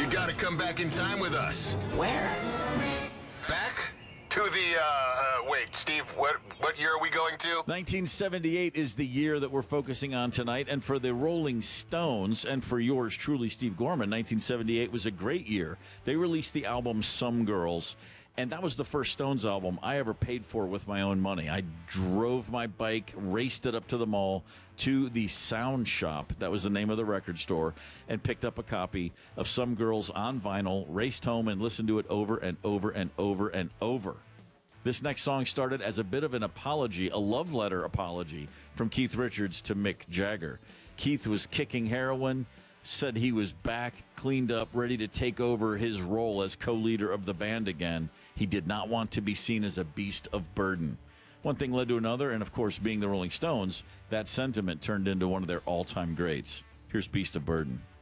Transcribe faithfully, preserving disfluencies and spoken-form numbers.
You gotta come back in time with us. Where? Back to the, uh, uh, wait, Steve, what, what year are we going to? nineteen seventy-eight is the year that we're focusing on tonight, and for the Rolling Stones, and for yours truly, Steve Gorman, nineteen seventy-eight was a great year. They released the album Some Girls, and that was the first Stones album I ever paid for with my own money. I drove my bike, raced it up to the mall, to the Sound Shop, that was the name of the record store, and picked up a copy of Some Girls on vinyl, raced home, and listened to it over and over and over and over. This next song started as a bit of an apology, a love letter apology from Keith Richards to Mick Jagger. Keith was kicking heroin, said he was back, cleaned up, ready to take over his role as co-leader of the band again. He did not want to be seen as a beast of burden. One thing led to another, and of course, being the Rolling Stones, that sentiment turned into one of their all-time greats. Here's Beast of Burden.